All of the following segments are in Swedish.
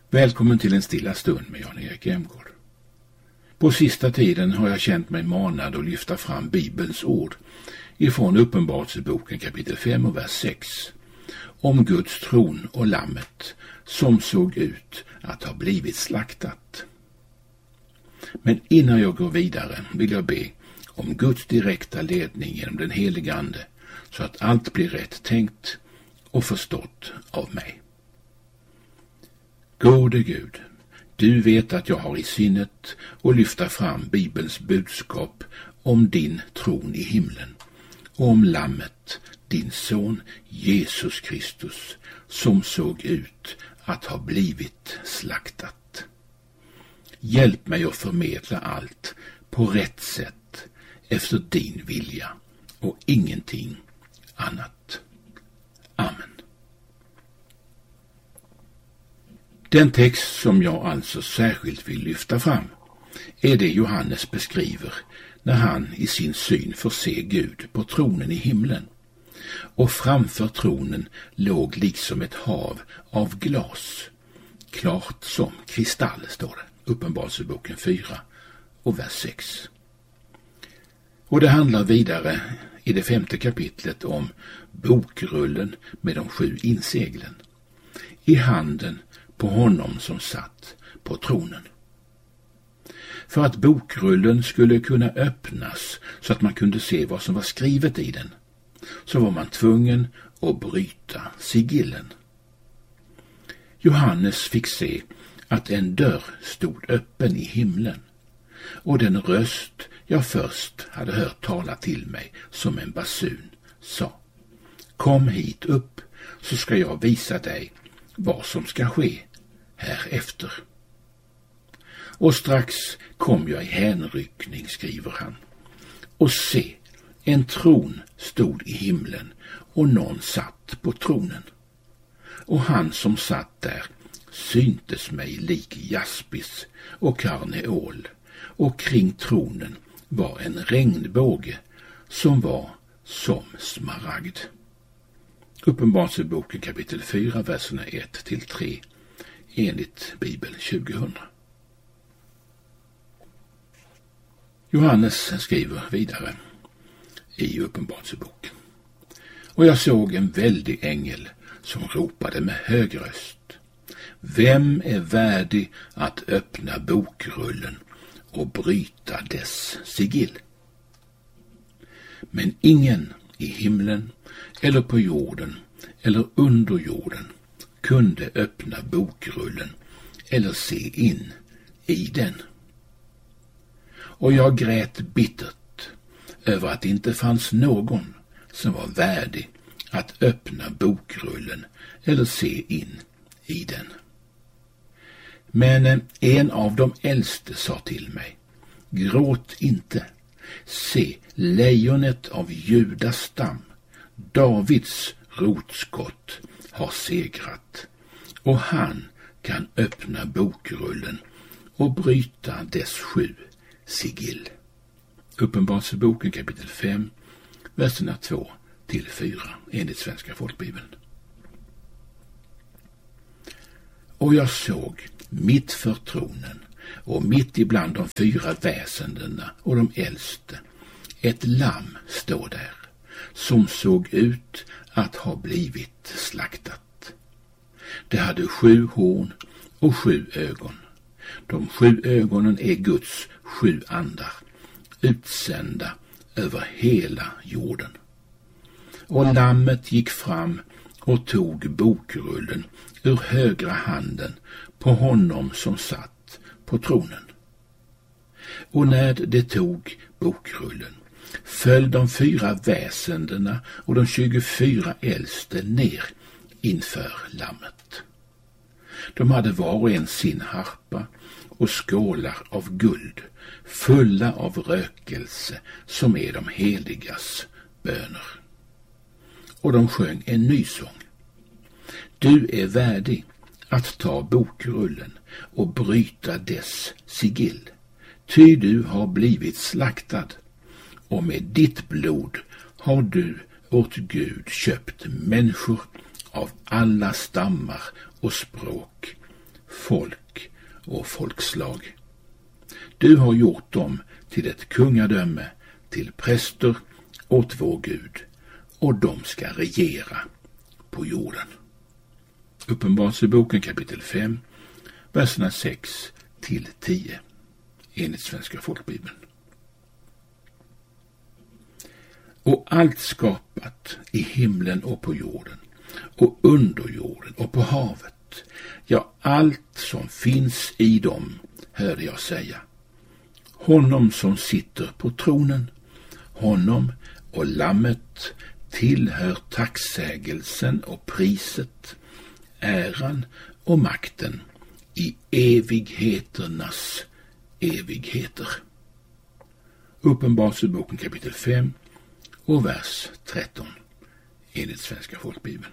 Välkommen till en stilla stund med Jan-Erik Emgård. På sista tiden har jag känt mig manad att lyfta fram Bibelns ord ifrån Uppenbarelseboken kapitel 5 och vers 6 om Guds tron och lammet som såg ut att ha blivit slaktat. Men innan jag går vidare vill jag be om Guds direkta ledning genom den helige Ande så att allt blir rätt tänkt och förstått av mig. Gode Gud, du vet att jag har i sinnet att lyfta fram Bibelns budskap om din tron i himlen och om lammet, din son Jesus Kristus, som såg ut att ha blivit slaktat. Hjälp mig att förmedla allt på rätt sätt efter din vilja och ingenting annat. Amen. Den text som jag alltså särskilt vill lyfta fram är det Johannes beskriver när han i sin syn får se Gud på tronen i himlen. Och framför tronen låg liksom ett hav av glas, klart som kristall, står det, Uppenbarelseboken 4 och vers 6. Och det handlar vidare i det 5:e kapitlet om bokrullen med de 7 inseglen i handen på honom som satt på tronen. För att bokrullen skulle kunna öppnas så att man kunde se vad som var skrivet i den, så var man tvungen att bryta sigillen. Johannes fick se att en dörr stod öppen i himlen, och den röst jag först hade hört tala till mig som en basun sa: Kom hit upp, så ska jag visa dig vad som ska ske härefter. Och strax kom jag i hänryckning, skriver han, och se, en tron stod i himlen och någon satt på tronen. Och han som satt där syntes mig lik jaspis och karneol, och kring tronen var en regnbåge som var som smaragd. Uppenbarelseboken kapitel 4, verserna 1-3 enligt Bibel 2000. Johannes skriver vidare i Uppenbarelseboken: Och jag såg en väldig ängel som ropade med hög röst: Vem är värdig att öppna bokrullen och bryta dess sigill? Men ingen i himlen eller på jorden eller under jorden kunde öppna bokrullen eller se in i den. Och jag grät bittert över att det inte fanns någon som var värdig att öppna bokrullen eller se in i den. Men en av de äldste sa till mig: Gråt inte, se, lejonet av Judas stam, Davids rotskott, har segrat, och han kan öppna bokrullen och bryta dess 7 sigill. Uppenbarelseboken kapitel 5, verserna 2-4 enligt Svenska folkbibeln. Och jag såg mitt för tronen och mitt ibland de 4 väsendena och de äldste ett lamm stå där, som såg ut att ha blivit slaktat. Det hade 7 horn och 7 ögon. De 7 ögonen är Guds 7 andar, utsända över hela jorden. Och lammet gick fram och tog bokrullen ur högra handen på honom som satt på tronen. Och när det tog bokrullen föll de 4 väsendena och de 24 äldste ner inför lammet. De hade var och en sin harpa och skålar av guld, fulla av rökelse, som är de heligas böner. Och de sjöng en ny sång: Du är värdig att ta bokrullen och bryta dess sigill, ty du har blivit slaktad, och med ditt blod har du åt Gud köpt människor av alla stammar och språk, folk och folkslag. Du har gjort dem till ett kungadöme, till präster åt vår Gud, och de ska regera på jorden. Uppenbarelseboken kapitel 5, verserna 6-10, enligt Svenska folkbibeln. Och allt skapat i himlen och på jorden, och under jorden och på havet, ja, allt som finns i dem, hörde jag säga: honom som sitter på tronen, honom och lammet tillhör tacksägelsen och priset, äran och makten i evigheternas evigheter. Uppenbarelseboken kapitel 5 och vers 13, enligt Svenska folkbibeln.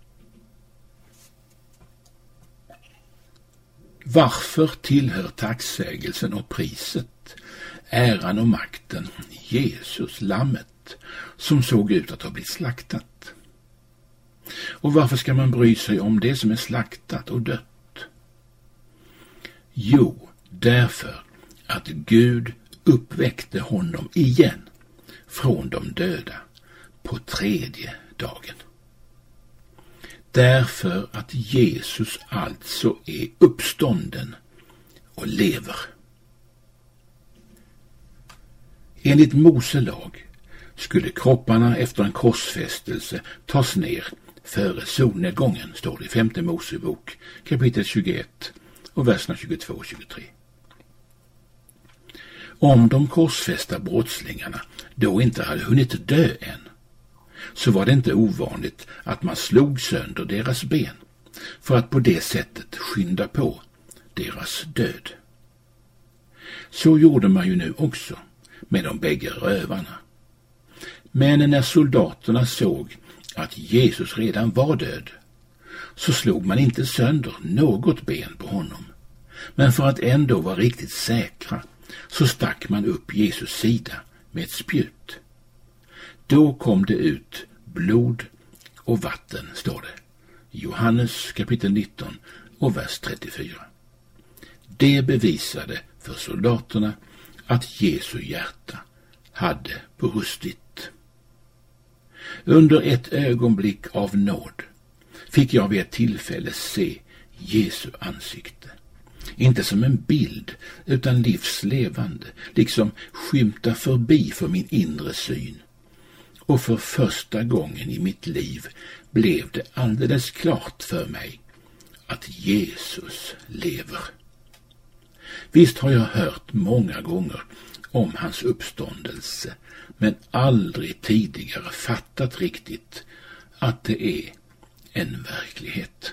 Varför tillhör tacksägelsen och priset, äran och makten Jesus, lammet, som såg ut att ha blivit slaktat? Och varför ska man bry sig om det som är slaktat och dött? Jo, därför att Gud uppväckte honom igen från de döda på 3:e dagen. Därför att Jesus alltså är uppstånden och lever. Enligt Mose lag skulle kropparna efter en korsfästelse tas ner före solnedgången, står det i 5:e Mosebok kapitel 21 och verserna 22 och 23. Om de korsfästa brottslingarna då inte hade hunnit dö än, så var det inte ovanligt att man slog sönder deras ben för att på det sättet skynda på deras död. Så gjorde man ju nu också med de bägge rövarna. Men när soldaterna såg att Jesus redan var död, så slog man inte sönder något ben på honom. Men för att ändå vara riktigt säkra, så stack man upp Jesus sida med ett spjut. Då kom det ut blod och vatten, står det. Johannes kapitel 19 och vers 34. Det bevisade för soldaterna att Jesu hjärta hade brustit. Under ett ögonblick av nåd fick jag vid ett tillfälle se Jesu ansikte. Inte som en bild, utan livslevande, liksom skymta förbi för min inre syn. Och för första gången i mitt liv blev det alldeles klart för mig att Jesus lever. Visst har jag hört många gånger om hans uppståndelse, men aldrig tidigare fattat riktigt att det är en verklighet.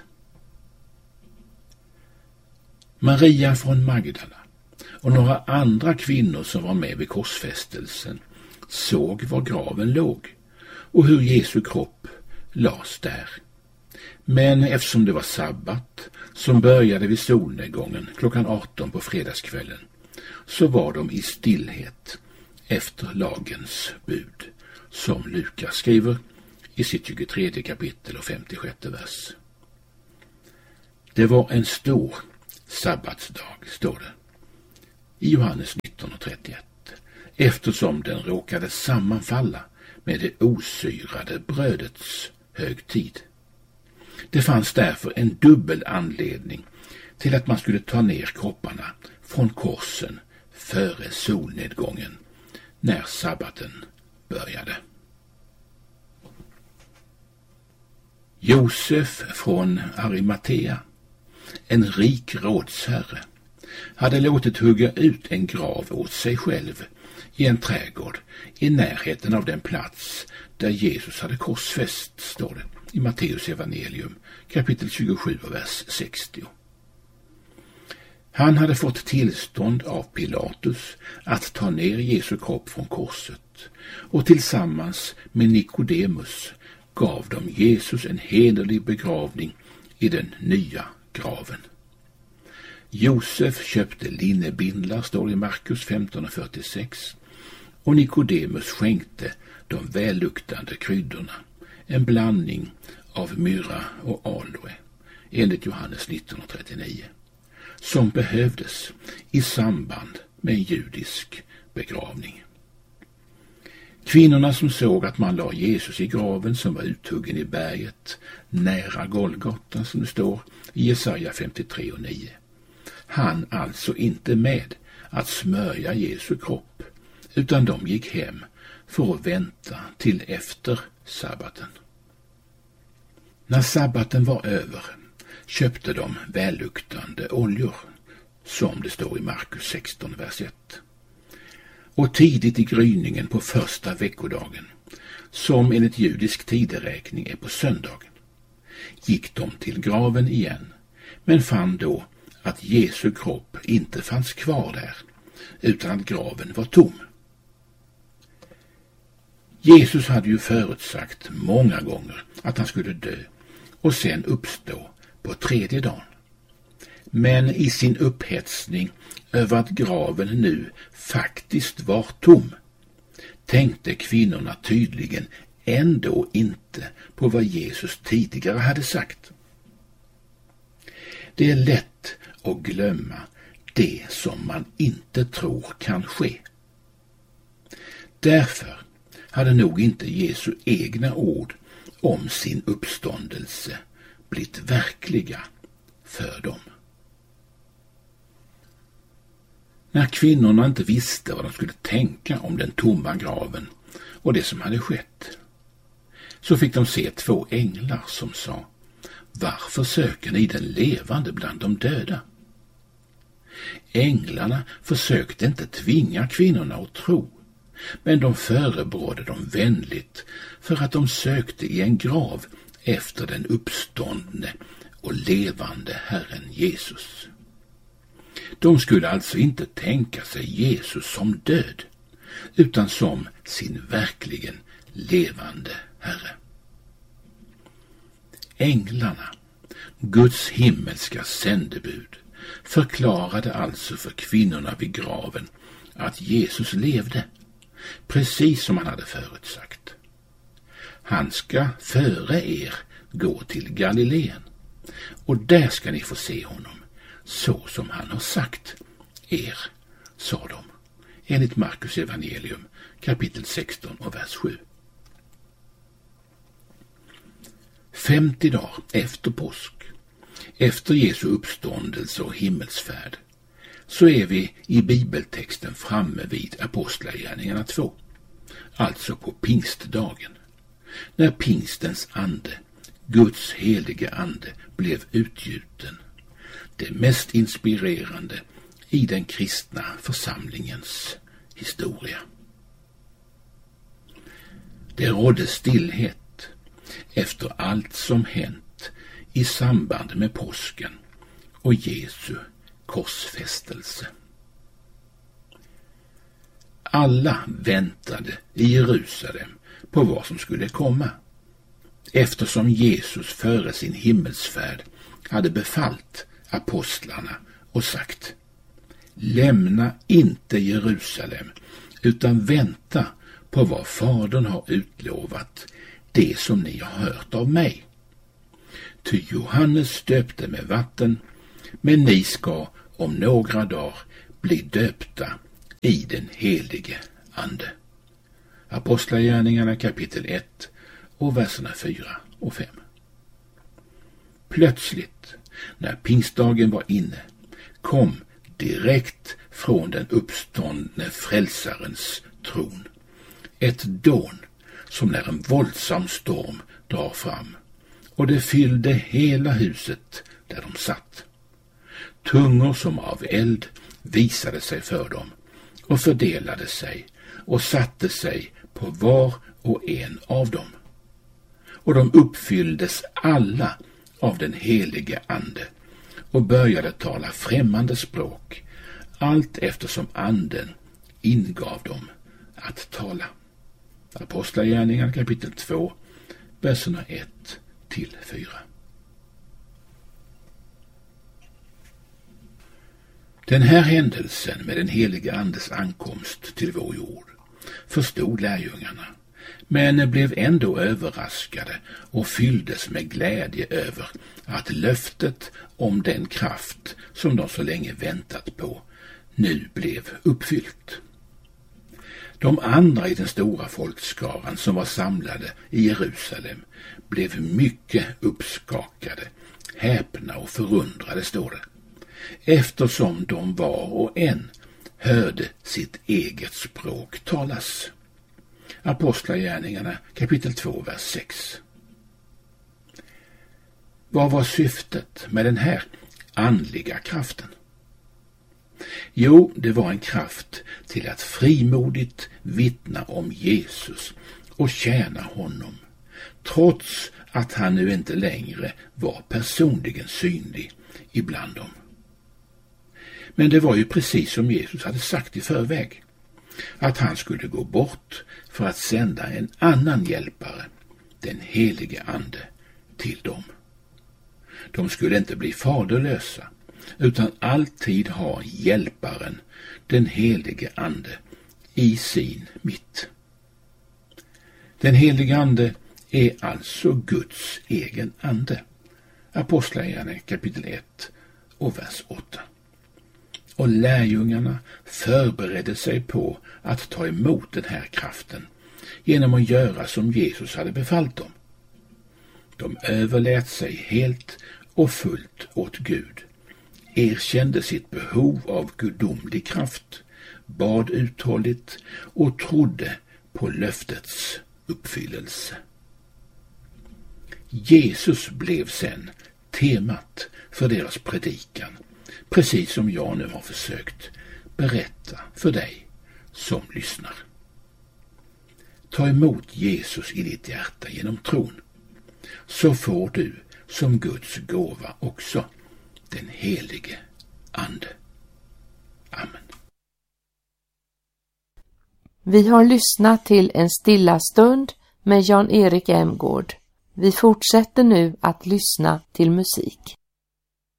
Maria från Magdala och några andra kvinnor som var med vid korsfästelsen såg var graven låg och hur Jesu kropp lades där. Men eftersom det var sabbat, som började vid solnedgången klockan 18 på fredagskvällen, så var de i stillhet efter lagens bud, som Lukas skriver i sitt 23 kapitel och 56 vers. Det var en stor sabbatsdag, står det i Johannes 19:31, eftersom den råkade sammanfalla med det osyrade brödets högtid. Det fanns därför en dubbel anledning till att man skulle ta ner kropparna från korsen före solnedgången, när sabbaten började. Josef från Arimatea, en rik rådsherre, hade låtit hugga ut en grav åt sig själv i en trädgård i närheten av den plats där Jesus hade korsfäst, står det i Matteus evangelium kapitel 27 och vers 60. Han hade fått tillstånd av Pilatus att ta ner Jesu kropp från korset, och tillsammans med Nikodemus gav de Jesus en hederlig begravning i den nya graven. Josef köpte linnebindlar, står det i Markus 15:46, och Nikodemus skänkte de välluktande kryddorna, en blandning av myrra och aloe, enligt Johannes 19:39. som behövdes i samband med en judisk begravning. Kvinnorna som såg att man la Jesus i graven som var uthuggen i berget nära Golgata, som det står i Jesaja 53:9, han alltså inte med att smörja Jesu kropp, utan de gick hem för att vänta till efter sabbaten. När sabbaten var över köpte de välluktande oljor, som det står i Markus 16, vers 1. Och tidigt i gryningen på första veckodagen, som enligt judisk tideräkning är på söndagen, gick de till graven igen, men fann då att Jesu kropp inte fanns kvar där, utan att graven var tom. Jesus hade ju förutsagt många gånger att han skulle dö och sen uppstå på tredje dagen. Men i sin upphetsning över att graven nu faktiskt var tom tänkte kvinnorna tydligen ändå inte på vad Jesus tidigare hade sagt. Det är lätt att glömma det som man inte tror kan ske. Därför hade nog inte Jesu egna ord om sin uppståndelse blivit verkliga för dem. När kvinnorna inte visste vad de skulle tänka om den tomma graven och det som hade skett, så fick de se 2 änglar som sa: varför söker ni den levande bland de döda? Änglarna försökte inte tvinga kvinnorna att tro, men de förebrådde dem vänligt för att de sökte i en grav efter den uppståndne och levande Herren Jesus. De skulle alltså inte tänka sig Jesus som död, utan som sin verkligen levande Herre. Änglarna, Guds himmelska sändebud, förklarade alltså för kvinnorna vid graven att Jesus levde, precis som han hade förutsagt. Han ska före er gå till Galileen, och där ska ni få se honom, så som han har sagt er, sa de, enligt Markus evangelium kapitel 16 och vers 7. 50 dagar efter påsk, efter Jesu uppståndelse och himmelsfärd, så är vi i bibeltexten framme vid Apostlagärningarna 2, alltså på pingstdagen, när pingstens ande, Guds helige ande, blev utgjuten, det mest inspirerande i den kristna församlingens historia. Det rådde stillhet efter allt som hänt i samband med påsken och Jesu korsfästelse. Alla väntade i Jerusalem på vad som skulle komma, eftersom Jesus före sin himmelsfärd hade befallt apostlarna och sagt: lämna inte Jerusalem, utan vänta på vad Fadern har utlovat, det som ni har hört av mig. Ty Johannes döpte med vatten, men ni ska om några dagar bli döpta i den helige ande. Apostlagärningarna kapitel 1 och verserna 4 och 5. Plötsligt, när pingstdagen var inne, kom direkt från den uppståndne frälsarens tron ett dån som när en våldsam storm drar fram, och det fyllde hela huset där de satt. Tungor som av eld visade sig för dem och fördelade sig och satte sig på var och en av dem. Och de uppfylldes alla av den helige ande och började tala främmande språk, allt eftersom anden ingav dem att tala. Apostlagärningarna kapitel 2, verserna 1-4. Den här händelsen med den helige andes ankomst till vår jord förstod lärjungarna men blev ändå överraskade och fylldes med glädje över att löftet om den kraft som de så länge väntat på nu blev uppfyllt. De andra i den stora folkskaran som var samlade i Jerusalem blev mycket uppskakade, häpna och förundrade, står det, eftersom de var och en hörde sitt eget språk talas. Apostlagärningarna kapitel 2, vers 6. Vad var syftet med den här andliga kraften? Jo, det var en kraft till att frimodigt vittna om Jesus och tjäna honom, trots att han nu inte längre var personligen synlig ibland dem. Men det var ju precis som Jesus hade sagt i förväg, att han skulle gå bort för att sända en annan hjälpare, den helige Ande, till dem. De skulle inte bli faderlösa, utan alltid ha hjälparen, den helige Ande, i sin mitt. Den helige Ande är alltså Guds egen ande. Apostlagärningarna kapitel 1 och vers 8. Och lärjungarna förberedde sig på att ta emot den här kraften genom att göra som Jesus hade befallt dem. De överlät sig helt och fullt åt Gud, erkände sitt behov av gudomlig kraft, bad uthålligt och trodde på löftets uppfyllelse. Jesus blev sen temat för deras predikan, precis som jag nu har försökt berätta för dig som lyssnar. Ta emot Jesus i ditt hjärta genom tron, så får du som Guds gåva också den helige Ande. Amen. Vi har lyssnat till en stilla stund med Jan-Erik Emgård. Vi fortsätter nu att lyssna till musik.